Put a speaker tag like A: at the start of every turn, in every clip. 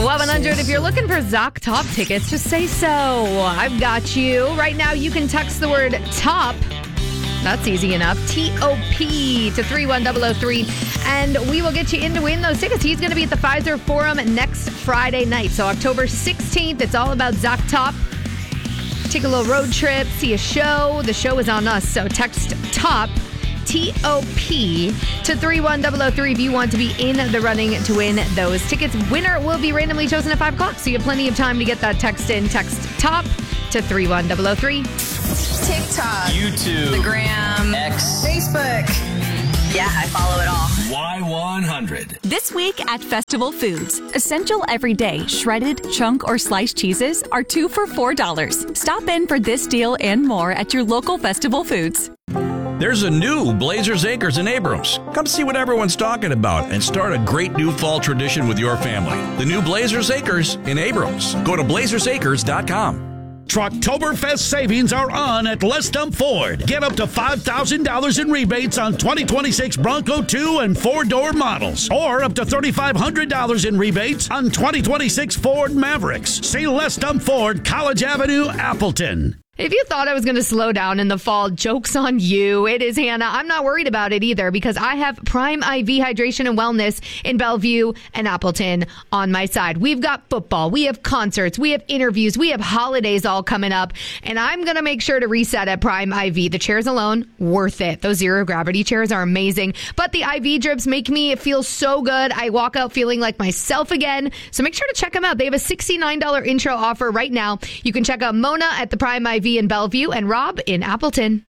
A: Y100, if you're looking for Zoc Top tickets, just say so. I've got you. Right now, you can text the word TOP. That's easy enough. T-O-P to 31003. And we will get you in to win those tickets. He's going to be at the Pfizer Forum next Friday night. So October 16th, it's all about Zoc Top. Take a little road trip, see a show. The show is on us. So text TOP, T-O-P, to 31003 if you want to be in the running to win those tickets. Winner will be randomly chosen at 5 o'clock. So you have plenty of time to get that text in. Text TOP to 31003.
B: TikTok,
C: YouTube,
B: the Gram,
C: X,
B: Facebook. Yeah, I follow it all.
C: Y100.
D: This week at Festival Foods, essential everyday shredded, chunk, or sliced cheeses are 2 for $4. Stop in for this deal and more at your local Festival Foods.
E: There's a new Blazers Acres in Abrams. Come see what everyone's talking about and start a great new fall tradition with your family. The new Blazers Acres in Abrams. Go to blazersacres.com.
F: Trucktoberfest savings are on at Les Dump Ford. Get up to $5,000 in rebates on 2026 Bronco 2 and 4-door models. Or up to $3,500 in rebates on 2026 Ford Mavericks. See Les Dump Ford, College Avenue, Appleton.
A: If you thought I was going to slow down in the fall, joke's on you. It is Hannah. I'm not worried about it either because I have Prime IV Hydration and Wellness in Bellevue and Appleton on my side. We've got football. We have concerts. We have interviews. We have holidays all coming up. And I'm going to make sure to reset at Prime IV. The chairs alone, worth it. Those zero gravity chairs are amazing. But the IV drips make me feel so good. I walk out feeling like myself again. So make sure to check them out. They have a $69 intro offer right now. You can check out Mona at the Prime IV in Bellevue and Rob in Appleton.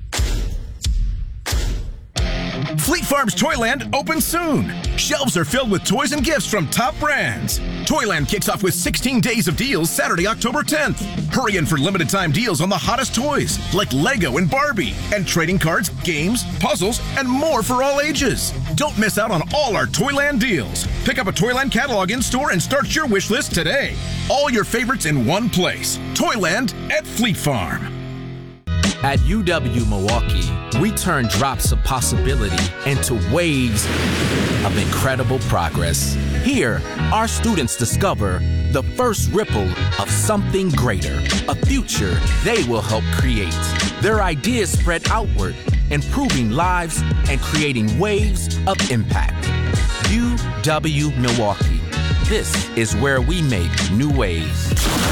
G: Fleet Farm's Toyland opens soon. Shelves are filled with toys and gifts from top brands. Toyland kicks off with 16 days of deals Saturday, October 10th. Hurry in for limited time deals on the hottest toys like Lego and Barbie, and trading cards, games, puzzles, and more for all ages. Don't miss out on all our Toyland deals. Pick up a Toyland catalog in-store and start your wish list today. All your favorites in one place. Toyland at Fleet Farm.
H: At UW-Milwaukee, we turn drops of possibility into waves of incredible progress. Here, our students discover the first ripple of something greater, a future they will help create. Their ideas spread outward, improving lives and creating waves of impact. UW-Milwaukee. This is where we make new waves.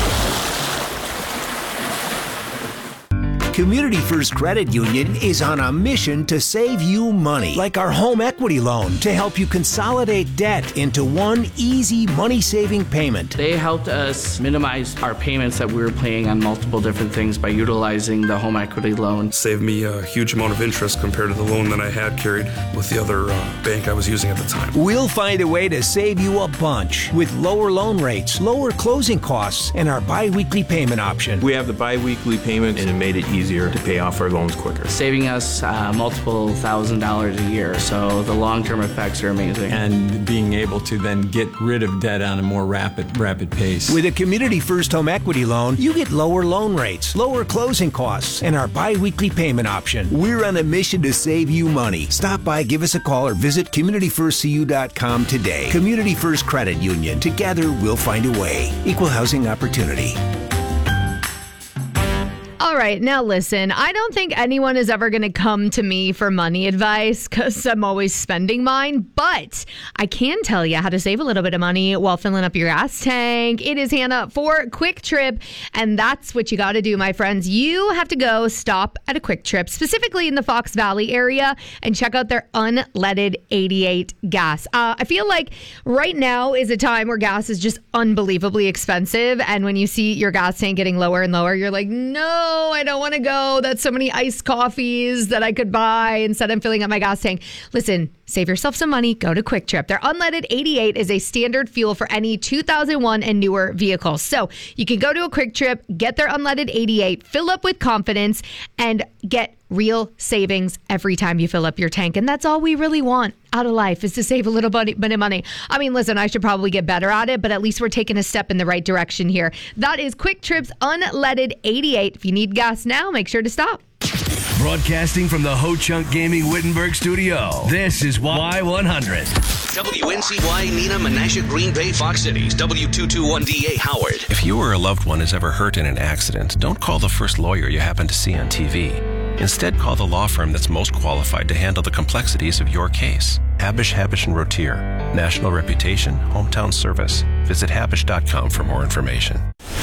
I: Community First Credit Union is on a mission to save you money, like our home equity loan, to help you consolidate debt into one easy money-saving payment.
J: They helped us minimize our payments that we were paying on multiple different things by utilizing the home equity loan.
K: Saved me a huge amount of interest compared to the loan that I had carried with the other bank I was using at the time.
I: We'll find a way to save you a bunch with lower loan rates, lower closing costs, and our bi-weekly payment option.
L: We have the bi-weekly payment, and it made it easier to pay off our loans quicker.
J: Saving us multiple $1,000s a year, so the long-term effects are amazing.
L: And being able to then get rid of debt on a more rapid pace.
I: With a Community First home equity loan, you get lower loan rates, lower closing costs, and our bi-weekly payment option. We're on a mission to save you money. Stop by, give us a call, or visit CommunityFirstCU.com today. Community First Credit Union. Together, we'll find a way. Equal housing opportunity.
A: All right, now listen, I don't think anyone is ever going to come to me for money advice because I'm always spending mine, but I can tell you how to save a little bit of money while filling up your gas tank. It is Hannah for Quick Trip, and that's what you got to do, my friends. You have to go stop at a Quick Trip, specifically in the Fox Valley area, and check out their unleaded 88 gas. I feel like right now is a time where gas is just unbelievably expensive, and when you see your gas tank getting lower and lower, you're like, no, I don't want to go. That's so many iced coffees that I could buy instead of filling up my gas tank. Listen, save yourself some money. Go to Quick Trip. Their unleaded 88 is a standard fuel for any 2001 and newer vehicles. So you can go to a Quick Trip, get their unleaded 88, fill up with confidence, and get real savings every time you fill up your tank. And that's all we really want out of life, is to save a little bit of money. I mean, listen, I should probably get better at it, but at least we're taking a step in the right direction here. That is Quick Trip's unleaded 88. If you need gas now, make ssure to stop.
M: Broadcasting from the Ho Chunk Gaming Wittenberg studio, this is Y100.
C: WNCY, Nina, Menasha, Green Bay, Fox Cities, W221DA, Howard.
M: If you or a loved one is ever hurt in an accident, don't call the first lawyer you happen to see on TV. Instead, call the law firm that's most qualified to handle the complexities of your case. Habush, Habush & Rotier. National reputation, hometown service. Visit Habush.com for more information.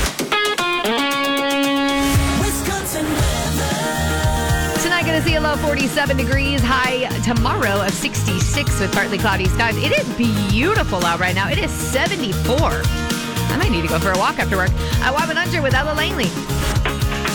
A: Tonight, going to see a low 47 degrees, high tomorrow of 66 with partly cloudy skies. It is beautiful out right now. It is 74. I might need to go for a walk after work. I'm Wabba Hunter with Ella Langley.